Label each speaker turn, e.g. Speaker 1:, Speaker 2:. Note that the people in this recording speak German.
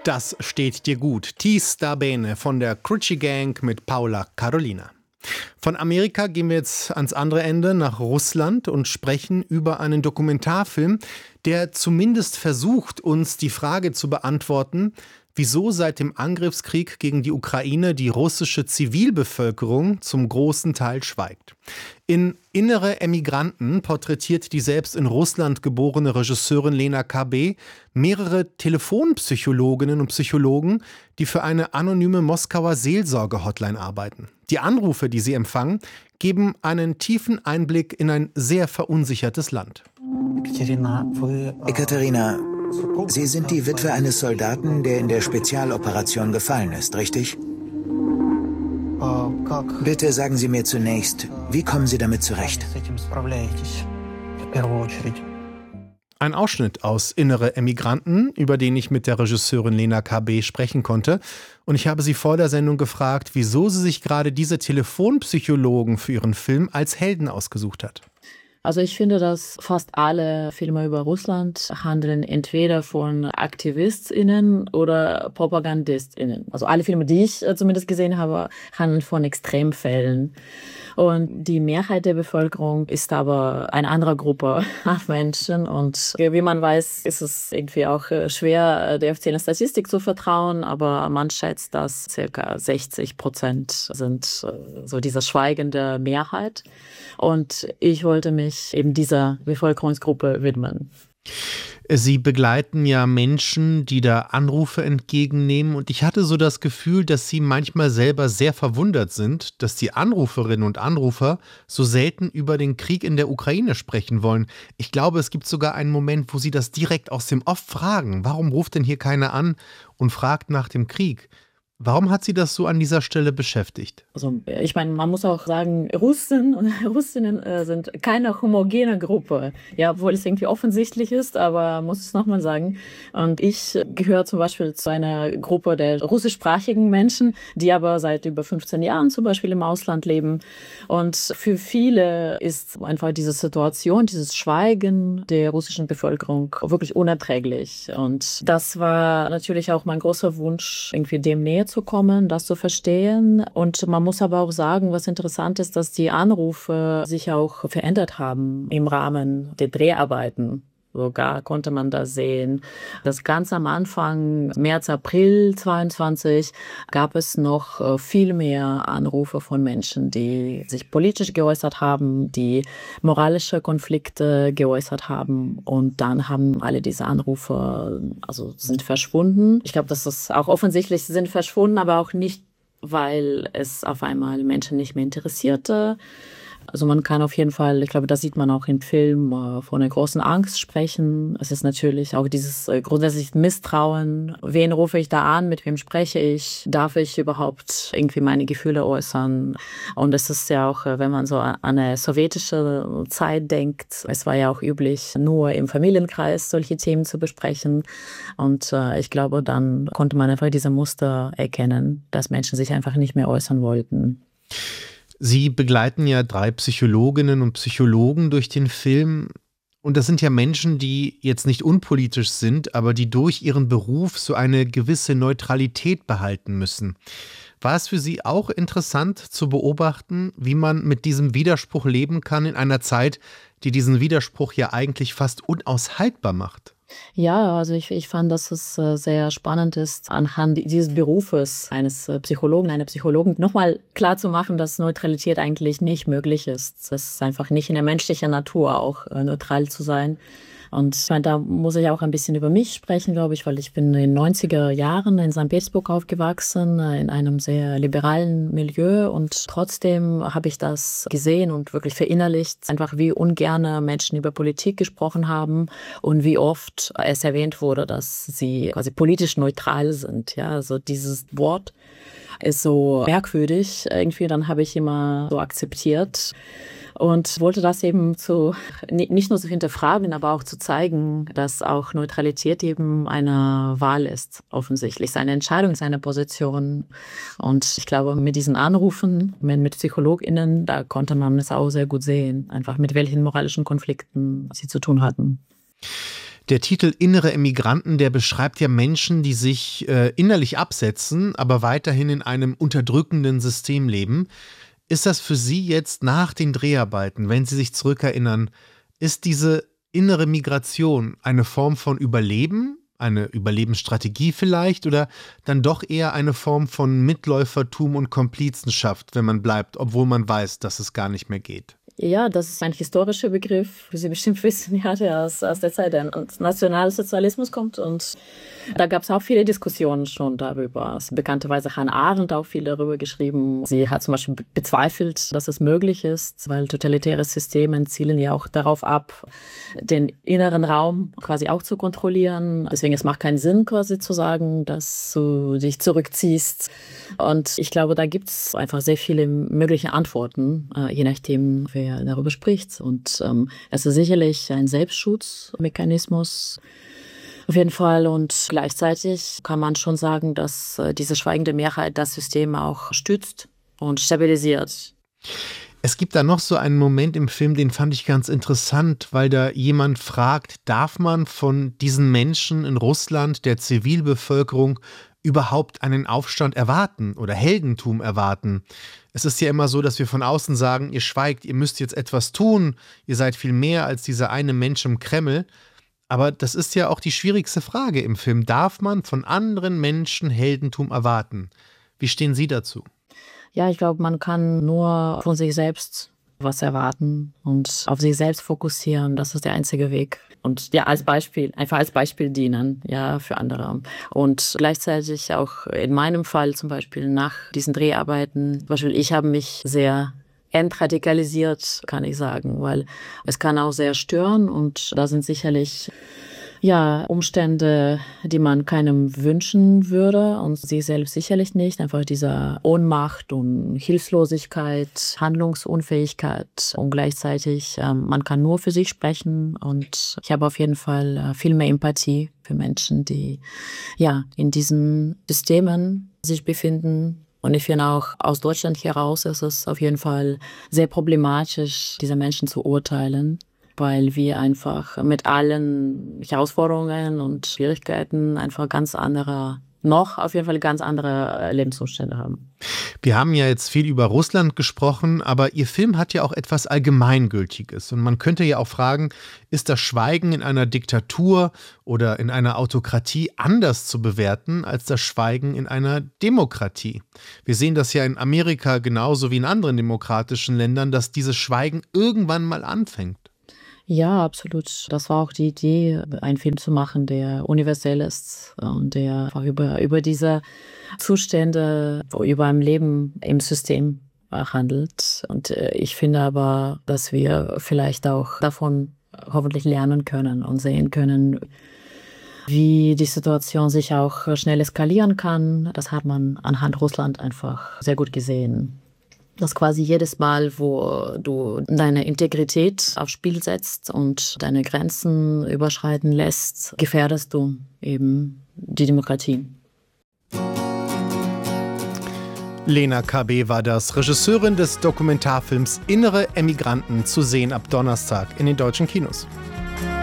Speaker 1: Das steht dir gut. Ti sta bene von der Crucci Gang mit Paula Carolina. Von Amerika gehen wir jetzt ans andere Ende nach Russland und sprechen über einen Dokumentarfilm, der zumindest versucht, uns die Frage zu beantworten, wieso seit dem Angriffskrieg gegen die Ukraine die russische Zivilbevölkerung zum großen Teil schweigt. In Innere Emigranten porträtiert die selbst in Russland geborene Regisseurin Lena KB mehrere Telefonpsychologinnen und Psychologen, die für eine anonyme Moskauer Seelsorge-Hotline arbeiten. Die Anrufe, die sie empfangen, geben einen tiefen Einblick in ein sehr verunsichertes Land.
Speaker 2: Ekaterina, Sie sind die Witwe eines Soldaten, der in der Spezialoperation gefallen ist, richtig? Bitte sagen Sie mir zunächst, wie kommen Sie damit zurecht?
Speaker 1: Ein Ausschnitt aus Innere Emigranten, über den ich mit der Regisseurin Lena KB sprechen konnte. Und ich habe sie vor der Sendung gefragt, wieso sie sich gerade diese Telefonpsychologen für ihren Film als Helden ausgesucht hat.
Speaker 3: Also ich finde, dass fast alle Filme über Russland handeln entweder von AktivistInnen oder PropagandistInnen. Also alle Filme, die ich zumindest gesehen habe, handeln von Extremfällen. Und die Mehrheit der Bevölkerung ist aber eine andere Gruppe an Menschen. Und wie man weiß, ist es irgendwie auch schwer, der offiziellen Statistik zu vertrauen. Aber man schätzt, dass ca. 60% sind so diese schweigende Mehrheit. Und ich wollte mich eben dieser Bevölkerungsgruppe widmen.
Speaker 1: Sie begleiten ja Menschen, die da Anrufe entgegennehmen. Und ich hatte so das Gefühl, dass Sie manchmal selber sehr verwundert sind, dass die Anruferinnen und Anrufer so selten über den Krieg in der Ukraine sprechen wollen. Ich glaube, es gibt sogar einen Moment, wo Sie das direkt aus dem Off fragen. Warum ruft denn hier keiner an und fragt nach dem Krieg? Warum hat Sie das so an dieser Stelle beschäftigt?
Speaker 3: Also ich meine, man muss auch sagen, Russen und Russinnen sind keine homogene Gruppe. Ja, obwohl es irgendwie offensichtlich ist, aber muss es nochmal sagen. Und ich gehöre zum Beispiel zu einer Gruppe der russischsprachigen Menschen, die aber seit über 15 Jahren zum Beispiel im Ausland leben. Und für viele ist einfach diese Situation, dieses Schweigen der russischen Bevölkerung wirklich unerträglich. Und das war natürlich auch mein großer Wunsch, irgendwie dem näher zu kommen, das zu verstehen. Und man muss aber auch sagen, was interessant ist, dass die Anrufe sich auch verändert haben im Rahmen der Dreharbeiten. Sogar konnte man das sehen. Das ganz am Anfang, März, April 22, gab es noch viel mehr Anrufe von Menschen, die sich politisch geäußert haben, die moralische Konflikte geäußert haben. Und dann haben alle diese Anrufe, sind verschwunden. Ich glaube, das ist auch offensichtlich, sie sind verschwunden, aber auch nicht, weil es auf einmal Menschen nicht mehr interessierte. Also man kann auf jeden Fall, ich glaube, das sieht man auch im Film, von einer großen Angst sprechen. Es ist natürlich auch dieses grundsätzliche Misstrauen. Wen rufe ich da an? Mit wem spreche ich? Darf ich überhaupt irgendwie meine Gefühle äußern? Und es ist ja auch, wenn man so an eine sowjetische Zeit denkt, es war ja auch üblich, nur im Familienkreis solche Themen zu besprechen. Und ich glaube, dann konnte man einfach diese Muster erkennen, dass Menschen sich einfach nicht mehr äußern wollten.
Speaker 1: Sie begleiten ja 3 Psychologinnen und Psychologen durch den Film. Und das sind ja Menschen, die jetzt nicht unpolitisch sind, aber die durch ihren Beruf so eine gewisse Neutralität behalten müssen. War es für Sie auch interessant zu beobachten, wie man mit diesem Widerspruch leben kann in einer Zeit, die diesen Widerspruch ja eigentlich fast unaushaltbar macht?
Speaker 3: Ja, also ich fand, dass es sehr spannend ist, anhand dieses Berufes eines Psychologen, einer Psychologin, nochmal klar zu machen, dass Neutralität eigentlich nicht möglich ist. Es ist einfach nicht in der menschlichen Natur auch neutral zu sein. Und ich meine, da muss ich auch ein bisschen über mich sprechen, glaube ich, weil ich bin in den 90er Jahren in St. Petersburg aufgewachsen, in einem sehr liberalen Milieu. Und trotzdem habe ich das gesehen und wirklich verinnerlicht, einfach wie ungern Menschen über Politik gesprochen haben und wie oft es erwähnt wurde, dass sie quasi politisch neutral sind. Ja, also dieses Wort ist so merkwürdig. Irgendwie dann habe ich immer so akzeptiert. Und wollte das eben nicht nur zu hinterfragen, aber auch zu zeigen, dass auch Neutralität eben eine Wahl ist, offensichtlich. Seine Entscheidung, seine Position. Und ich glaube, mit diesen Anrufen, mit PsychologInnen, da konnte man es auch sehr gut sehen, einfach mit welchen moralischen Konflikten sie zu tun hatten.
Speaker 1: Der Titel Innere Emigranten, der beschreibt ja Menschen, die sich innerlich absetzen, aber weiterhin in einem unterdrückenden System leben. Ist das für Sie jetzt nach den Dreharbeiten, wenn Sie sich zurückerinnern, ist diese innere Migration eine Form von Überleben, eine Überlebensstrategie vielleicht oder dann doch eher eine Form von Mitläufertum und Komplizenschaft, wenn man bleibt, obwohl man weiß, dass es gar nicht mehr geht?
Speaker 3: Ja, das ist ein historischer Begriff, wie Sie bestimmt wissen, ja, der aus der Zeit des Nationalsozialismus kommt. Und da gab es auch viele Diskussionen schon darüber. Also bekannterweise Hannah Arendt auch viel darüber geschrieben. Sie hat zum Beispiel bezweifelt, dass es möglich ist, weil totalitäre Systeme zielen ja auch darauf ab, den inneren Raum quasi auch zu kontrollieren. Deswegen, es macht keinen Sinn, quasi zu sagen, dass du dich zurückziehst. Und ich glaube, da gibt es einfach sehr viele mögliche Antworten, je nachdem, wer darüber spricht. Und es ist sicherlich ein Selbstschutzmechanismus auf jeden Fall. Und gleichzeitig kann man schon sagen, dass diese schweigende Mehrheit das System auch stützt und stabilisiert.
Speaker 1: Es gibt da noch so einen Moment im Film, den fand ich ganz interessant, weil da jemand fragt, darf man von diesen Menschen in Russland, der Zivilbevölkerung, überhaupt einen Aufstand erwarten oder Heldentum erwarten? Es ist ja immer so, dass wir von außen sagen, ihr schweigt, ihr müsst jetzt etwas tun, ihr seid viel mehr als dieser eine Mensch im Kreml. Aber das ist ja auch die schwierigste Frage im Film. Darf man von anderen Menschen Heldentum erwarten? Wie stehen Sie dazu?
Speaker 3: Ja, ich glaube, man kann nur von sich selbst was erwarten und auf sich selbst fokussieren. Das ist der einzige Weg. Und ja, einfach als Beispiel dienen, ja, für andere. Und gleichzeitig auch in meinem Fall zum Beispiel nach diesen Dreharbeiten, zum Beispiel ich habe mich sehr entradikalisiert, kann ich sagen, weil es kann auch sehr stören und da sind sicherlich Umstände, die man keinem wünschen würde und sie selbst sicherlich nicht. Einfach diese Ohnmacht und Hilflosigkeit, Handlungsunfähigkeit und gleichzeitig, man kann nur für sich sprechen und ich habe auf jeden Fall viel mehr Empathie für Menschen, die in diesen Systemen sich befinden. Und ich finde auch aus Deutschland heraus ist es auf jeden Fall sehr problematisch, diese Menschen zu urteilen, weil wir einfach mit allen Herausforderungen und Schwierigkeiten einfach ganz andere Lebensumstände haben.
Speaker 1: Wir haben ja jetzt viel über Russland gesprochen, aber Ihr Film hat ja auch etwas Allgemeingültiges. Und man könnte ja auch fragen, ist das Schweigen in einer Diktatur oder in einer Autokratie anders zu bewerten als das Schweigen in einer Demokratie? Wir sehen das ja in Amerika genauso wie in anderen demokratischen Ländern, dass dieses Schweigen irgendwann mal anfängt.
Speaker 3: Ja, absolut. Das war auch die Idee, einen Film zu machen, der universell ist und der einfach über diese Zustände, über ein Leben im System handelt. Und ich finde aber, dass wir vielleicht auch davon hoffentlich lernen können und sehen können, wie die Situation sich auch schnell eskalieren kann. Das hat man anhand Russland einfach sehr gut gesehen. Dass quasi jedes Mal, wo du deine Integrität aufs Spiel setzt und deine Grenzen überschreiten lässt, gefährdest du eben die Demokratie.
Speaker 1: Lena KB war das, Regisseurin des Dokumentarfilms Innere Emigranten, zu sehen ab Donnerstag in den deutschen Kinos.